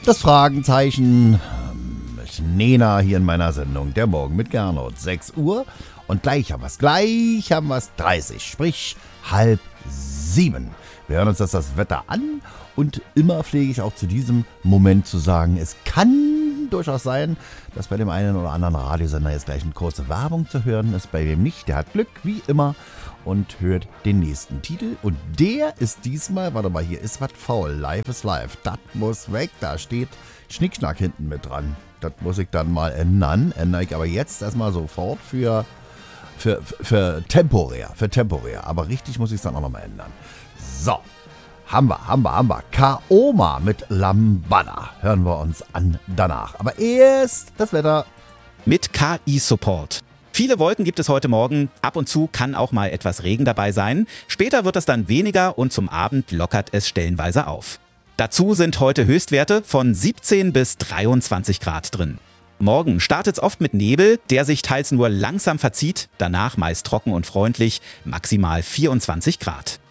Das Fragenzeichen mit Nena hier in meiner Sendung. Der Morgen mit Gernot. 6 Uhr. Und gleich haben wir es 30, sprich 6:30. Wir hören uns das Wetter an. Und immer pflege ich auch zu diesem Moment zu sagen, es kann durchaus sein, dass bei dem einen oder anderen Radiosender jetzt gleich eine kurze Werbung zu hören ist. Bei wem nicht, der hat Glück, wie immer, und hört den nächsten Titel. Und der ist diesmal, warte mal, hier ist was faul. Live is live. Das muss weg. Da steht Schnickschnack hinten mit dran. Das muss ich dann mal ändern. Ändere ich aber jetzt erstmal sofort für temporär. Für temporär. Aber richtig muss ich es dann auch nochmal ändern. So. Haben wir. Kaoma mit Lambada. Hören wir uns an danach. Aber erst das Wetter. Mit KI-Support. Viele Wolken gibt es heute Morgen. Ab und zu kann auch mal etwas Regen dabei sein. Später wird es dann weniger und zum Abend lockert es stellenweise auf. Dazu sind heute Höchstwerte von 17 bis 23 Grad drin. Morgen startet es oft mit Nebel, der sich teils nur langsam verzieht. Danach meist trocken und freundlich, maximal 24 Grad.